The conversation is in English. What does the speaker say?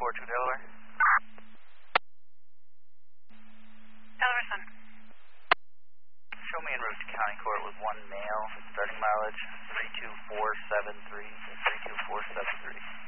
4242 Delaware. Delaware Sun. Show me en route to County Court with one male, starting mileage 32473. 32473.